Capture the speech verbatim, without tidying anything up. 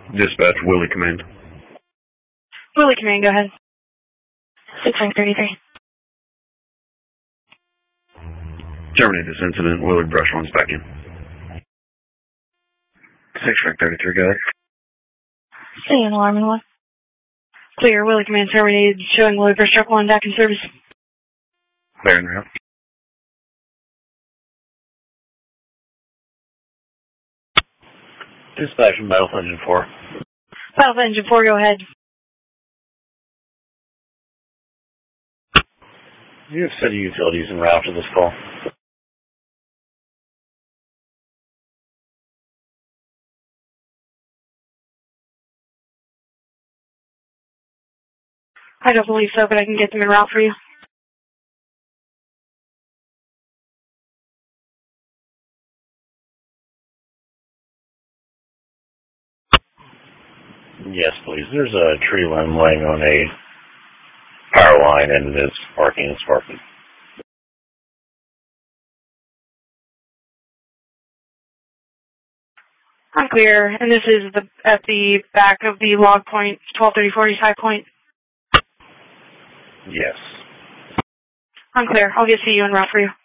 Dispatch, Willie Command. Willie Command, go ahead. six rank thirty-three. Terminate this incident. Willard Brush one's back in. six rank thirty-three, go ahead. See you in alarming one. Clear, Willie Command terminated, showing Willard Brush truck one back in service. Clear en route. Dispatch from Battle Engine four. Battle Engine four, go ahead. You have city utilities en route to this call. I don't believe so, but I can get them en route for you. Yes, please. There's a tree limb laying on a power line and it's sparking and sparking. I'm clear, and this is the at the back of the log point, twelve thirty-four East High Point. Yes. I'm clear. I'll get to you en route for you.